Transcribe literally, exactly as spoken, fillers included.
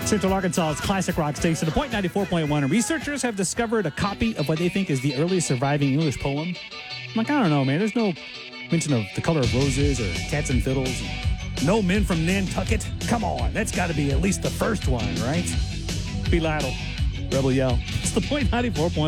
Central Arkansas's classic rock station, the Point ninety-four point one. And researchers have discovered a copy of what they think is the earliest surviving English poem. I'm like, I don't know, man. There's no mention of The Color of Roses or Cats and Fiddles. No Men from Nantucket. Come on, that's got to be at least the first one, right? Be Lytle, Rebel Yell. It's the Point ninety-four point one.